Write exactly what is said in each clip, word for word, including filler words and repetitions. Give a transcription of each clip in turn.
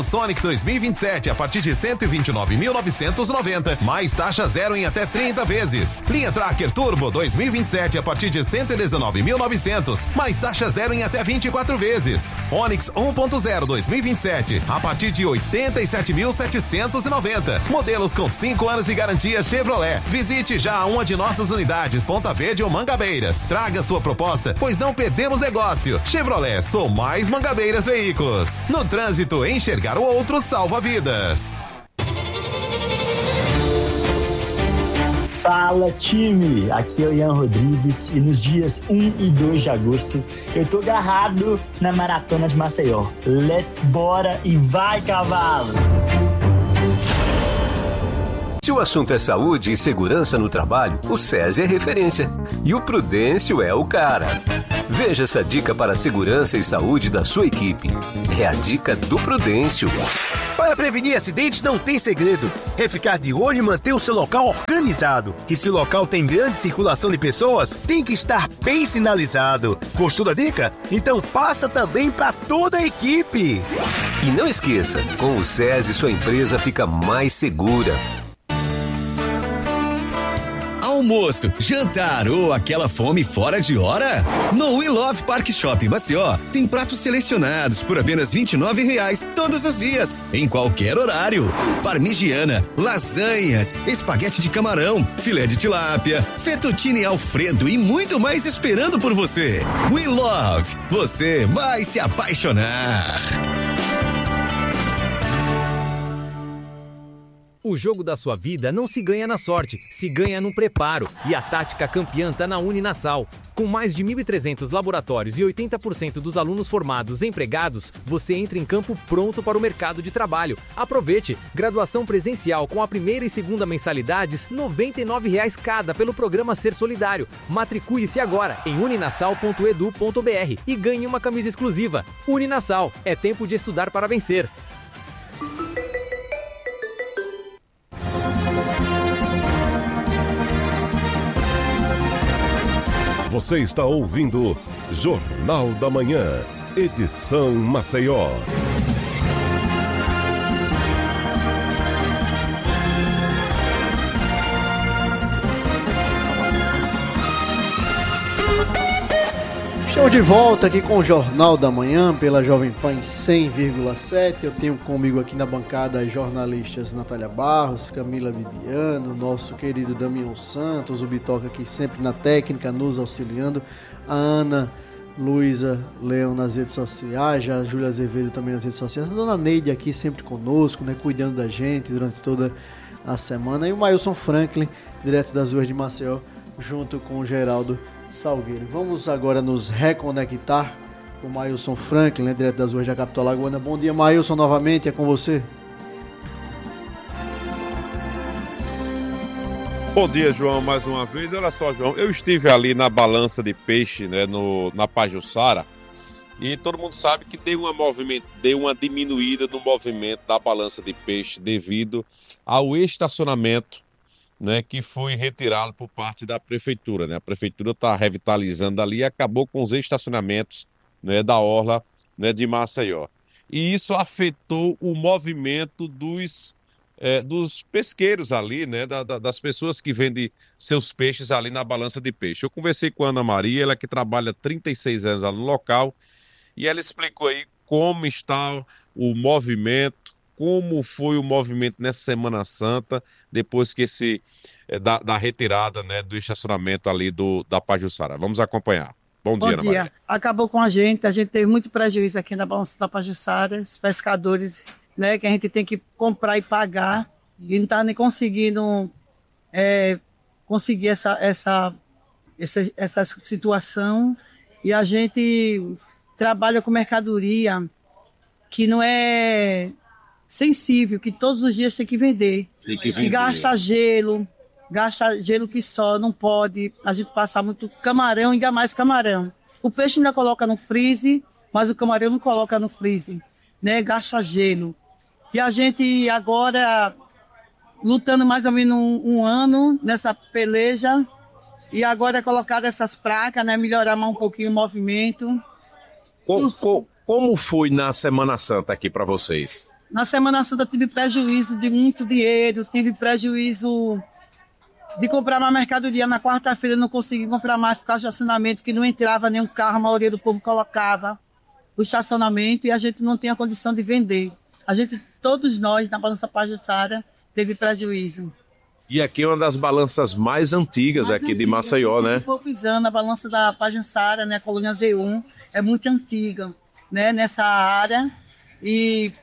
Sonic dois mil e vinte e sete a partir de cento e vinte e nove mil novecentos e noventa, mais taxa zero em até trinta vezes. Linha Tracker Turbo dois mil e vinte e sete a partir de cento e dezenove mil e novecentos, mais taxa zero em até vinte e quatro vezes. Onix um ponto zero dois mil e vinte e sete a partir de oitenta e sete mil setecentos e noventa. Modelos com cinco anos de garantia Chevrolet. Visite já uma de nossas unidades, Ponta Verde ou Mangabeiras. Traga sua proposta, pois não perdemos negócio. Chevrolet, sou mais Mangabeiras Veículos. No trânsito, enxergar o outro salva vidas. Fala, time! Aqui é o Ian Rodrigues e nos dias um e dois de agosto eu tô agarrado na Maratona de Maceió. Let's bora e vai, cavalo! Se o assunto é saúde e segurança no trabalho, o SESI é referência. E o Prudêncio é o cara. Veja essa dica para a segurança e saúde da sua equipe. É a dica do Prudêncio. Para prevenir acidentes não tem segredo. É ficar de olho e manter o seu local organizado. E se o local tem grande circulação de pessoas, tem que estar bem sinalizado. Gostou da dica? Então passa também para toda a equipe. E não esqueça, com o SESI sua empresa fica mais segura. Almoço, jantar ou aquela fome fora de hora? No We Love Park Shop Maceió tem pratos selecionados por apenas vinte e nove reais todos os dias, em qualquer horário. Parmigiana, lasanhas, espaguete de camarão, filé de tilápia, fettuccine Alfredo e muito mais esperando por você. We Love, você vai se apaixonar. O jogo da sua vida não se ganha na sorte, se ganha no preparo. E a tática campeã tá na Uninasal. Com mais de mil e trezentos laboratórios e oitenta por cento dos alunos formados empregados, você entra em campo pronto para o mercado de trabalho. Aproveite! Graduação presencial com a primeira e segunda mensalidades, noventa e nove reais cada pelo programa Ser Solidário. Matricule-se agora em uninasal ponto edu ponto br e ganhe uma camisa exclusiva. Uninasal, é tempo de estudar para vencer. Você está ouvindo Jornal da Manhã, edição Maceió. Estamos de volta aqui com o Jornal da Manhã pela Jovem Pan em cem vírgula sete. Eu tenho comigo aqui na bancada as jornalistas Natália Barros, Camila Bibiano, nosso querido Damião Santos, o Bitoca aqui sempre na técnica, nos auxiliando, a Ana Luísa Leão nas redes sociais, a Júlia Azevedo também nas redes sociais, a Dona Neide aqui sempre conosco, né, cuidando da gente durante toda a semana, e o Mailson Franklin, direto das ruas de Maceió, junto com o Geraldo Salgueiro. Vamos agora nos reconectar com o Mailson Franklin, né, direto das ruas da capital alagoana. Bom dia, Mailson, novamente, é com você. Bom dia, João, mais uma vez. Olha só, João, eu estive ali na balança de peixe, né, no, na Pajuçara, e todo mundo sabe que deu uma, movimento, deu uma diminuída no movimento da balança de peixe devido ao estacionamento, né, que foi retirado por parte da prefeitura, né? A prefeitura está revitalizando ali e acabou com os estacionamentos, né, da orla, né, de Maceió. E isso afetou o movimento dos, é, dos pesqueiros ali, né, da, da, das pessoas que vendem seus peixes ali na balança de peixe. Eu conversei com a Ana Maria, ela que trabalha trinta e seis anos ali no local, e ela explicou aí como está o movimento, como foi o movimento nessa Semana Santa, depois que esse, é, da, da retirada, né, do estacionamento ali do, da Pajuçara. Vamos acompanhar. Bom dia, Ana Maria. Acabou com a gente, a gente teve muito prejuízo aqui na balança da Pajuçara, os pescadores, né, que a gente tem que comprar e pagar, e não está nem conseguindo é, conseguir essa, essa, essa, essa situação, e a gente trabalha com mercadoria que não é sensível, que todos os dias tem que vender, tem que, que gasta gelo, gasta gelo que só, não pode a gente passar muito camarão, ainda mais camarão. O peixe ainda coloca no freezer, mas o camarão não coloca no freezer, né? Gasta gelo. E a gente agora lutando mais ou menos um, um ano nessa peleja, e agora é colocar essas placas, né? Melhorar mais um pouquinho o movimento. Como, como, como foi na Semana Santa aqui para vocês? Na Semana Santa eu tive prejuízo de muito dinheiro, tive prejuízo de comprar mais mercadoria. Na quarta-feira eu não consegui comprar mais por causa do estacionamento, que não entrava nenhum carro, a maioria do povo colocava o estacionamento e a gente não tinha condição de vender. A gente, todos nós, na Balança Pajuçara, teve prejuízo. E aqui é uma das balanças mais antigas mais aqui antiga, de Maceió, né? Tem poucos anos, a balança da Pajuçara, né, a colônia Z um, é muito antiga, né, nessa área. E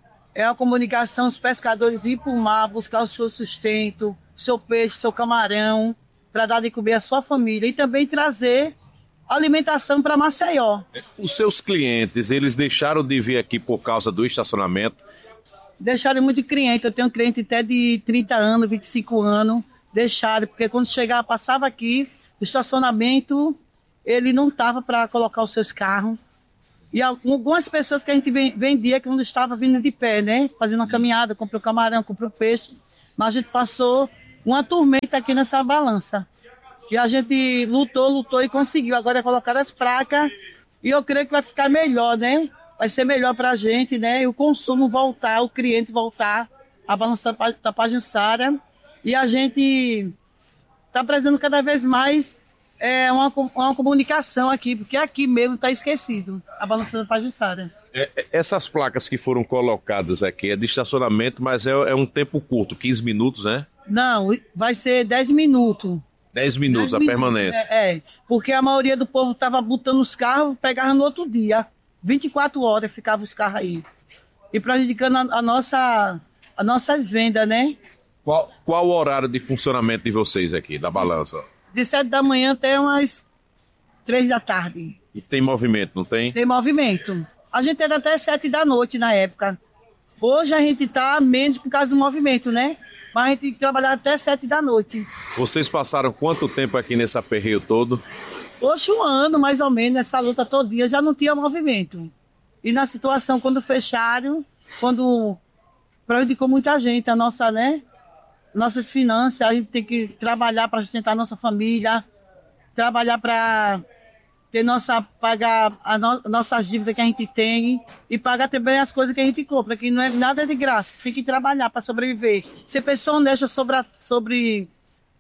é uma comunicação, os pescadores ir para o mar buscar o seu sustento, o seu peixe, o seu camarão, para dar de comer a sua família e também trazer alimentação para Maceió. Os seus clientes, eles deixaram de vir aqui por causa do estacionamento? Deixaram muito cliente, eu tenho um cliente até de trinta anos, vinte e cinco anos, deixaram, porque quando chegava, passava aqui, o estacionamento, ele não estava para colocar os seus carros. E algumas pessoas que a gente vendia, que não estava vindo de pé, né? Fazendo uma caminhada, comprou camarão, comprou peixe, mas a gente passou uma tormenta aqui nessa balança. E a gente lutou, lutou e conseguiu. Agora é colocar as placas e eu creio que vai ficar melhor, né? Vai ser melhor para a gente, né? E o consumo voltar, o cliente voltar, a balança da Pajuçara. E a gente está precisando cada vez mais é, uma, uma comunicação aqui, porque aqui mesmo está esquecido, a balança da Pajuçara. É, essas placas que foram colocadas aqui é de estacionamento, mas é, é um tempo curto, quinze minutos, né? Não, vai ser dez minutos. dez minutos a permanência. É, é, porque a maioria do povo estava botando os carros, pegava no outro dia. vinte e quatro horas ficavam os carros aí. E prejudicando a, a nossa, as nossas vendas, né? Qual, qual o horário de funcionamento de vocês aqui, da balança? De sete da manhã até umas três da tarde. E tem movimento, não tem? Tem movimento. A gente era até sete da noite na época. Hoje a gente está menos por causa do movimento, né? Mas a gente tem que trabalhar até sete da noite. Vocês passaram quanto tempo aqui nesse aperreio todo? Hoje um ano, mais ou menos, nessa luta todo dia, já não tinha movimento. E na situação, quando fecharam, quando prejudicou muita gente, a nossa, né? Nossas finanças, a gente tem que trabalhar para sustentar a nossa família, trabalhar para ter nossa, pagar as no, nossas dívidas que a gente tem e pagar também as coisas que a gente compra, que não é nada de graça, tem que trabalhar para sobreviver. Ser pessoa honesta sobre, a, sobre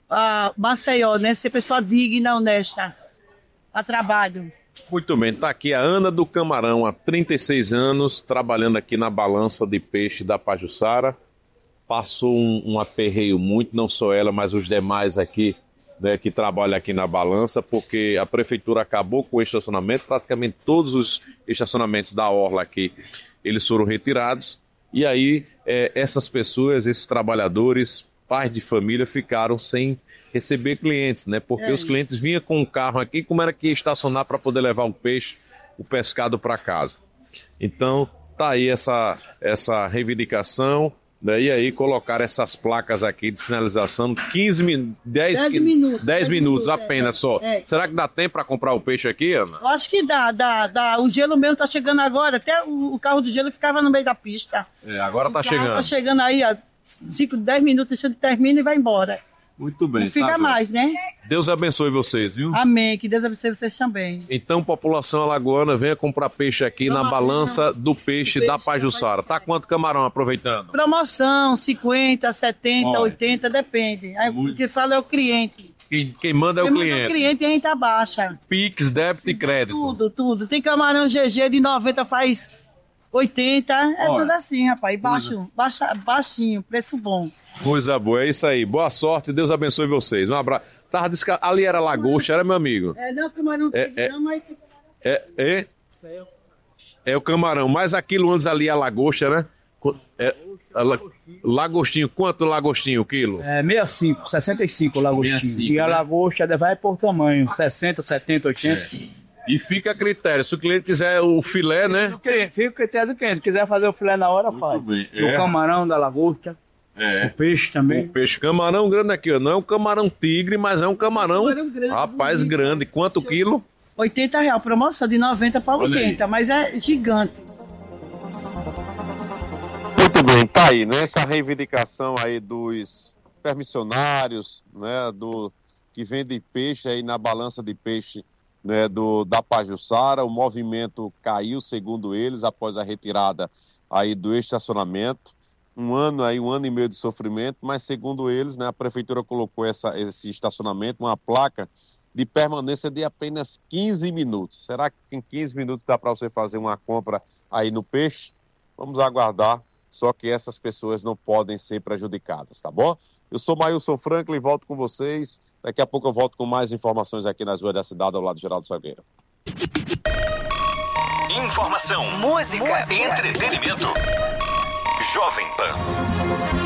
a Maceió, né? Ser pessoa digna, honesta, a trabalho. Muito bem, está aqui a Ana do Camarão, há trinta e seis anos, trabalhando aqui na balança de peixe da Pajuçara. Passou um, um aperreio muito, não só ela, mas os demais aqui, né, que trabalham aqui na balança, porque a prefeitura acabou com o estacionamento, praticamente todos os estacionamentos da orla aqui, eles foram retirados, e aí é, essas pessoas, esses trabalhadores, pais de família, ficaram sem receber clientes, né, porque é. os clientes vinham com o carro aqui, como era que ia estacionar para poder levar o peixe, o pescado para casa. Então, tá aí essa, essa reivindicação. E aí colocar essas placas aqui de sinalização, quinze minutos, dez, dez minutos, dez minutos apenas é, só. É. Será que dá tempo para comprar o peixe aqui, Ana? Eu acho que dá, dá, dá. O gelo mesmo tá chegando agora, até o, o carro do gelo ficava no meio da pista. É, agora tá o chegando. Tá chegando aí, ó, cinco, dez minutos, deixa ele termina e vai embora. Muito bem. Não fica tá mais, né? Deus abençoe vocês, viu? Amém, que Deus abençoe vocês também. Então, população alagoana, venha comprar peixe aqui na balança do peixe, do peixe da Pajuçara. Tá quanto camarão aproveitando? Promoção, cinquenta, setenta, Olha. oitenta, depende. Aí, o que fala é o cliente. Quem, quem manda é o quem cliente. Manda o cliente e a gente abaixa. Pix, débito e crédito. Tudo, tudo. Tem camarão G G de noventa, faz oitenta, é Olha. tudo assim, rapaz. Baixo, baixa, baixinho, preço bom. Coisa boa, é isso aí. Boa sorte, Deus abençoe vocês. Um abraço. Tava desca... Ali era lagosta, era meu amigo. É, não, camarão é, é, não, mas... É, é, é o camarão, mas aquilo antes ali é a lagosta, né? É, a la... Lagostinho, quanto lagostinho o quilo? É sessenta e cinco, sessenta e cinco lagostinho. sessenta e cinco, e a né? lagosta vai por tamanho, sessenta, setenta, oitenta. É. E fica a critério, se o cliente quiser o filé, né? Fica a critério do cliente, se quiser fazer o filé na hora, faz. É. O camarão da lagosta, é. o peixe também. O peixe, camarão grande aqui, ó. Não é um camarão tigre, mas é um camarão, camarão grande, rapaz, bonito. grande. Quanto quilo? oitenta reais, promoção de noventa para oitenta, mas é gigante. Muito bem, tá aí, né? Essa reivindicação aí dos permissionários, né? Do, que vendem peixe aí na balança de peixe, né, do, da Pajuçara. O movimento caiu, segundo eles, após a retirada aí do estacionamento. Um ano aí, um ano e meio de sofrimento, mas segundo eles, né, a prefeitura colocou essa, esse estacionamento, uma placa de permanência de apenas quinze minutos. Será que em quinze minutos dá para você fazer uma compra aí no Peixe? Vamos aguardar, só que essas pessoas não podem ser prejudicadas, tá bom? Eu sou Mailson Franklin, volto com vocês. Daqui a pouco eu volto com mais informações aqui nas ruas da cidade, ao lado de Geraldo Salgueiro. Informação, música, entretenimento. Jovem Pan.